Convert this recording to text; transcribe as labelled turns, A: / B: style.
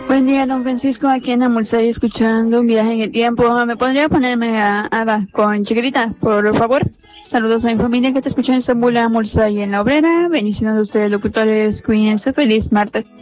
A: Buen día, don Francisco, aquí en Amulsay, escuchando un viaje en el tiempo. ¿Me podría ponerme a Ada con Chiquitita, por favor? Saludos a mi familia que te escucha en Estambul, Amulsay, en La Obrera. Bendiciones a ustedes, locutores. Cuídense. Feliz martes.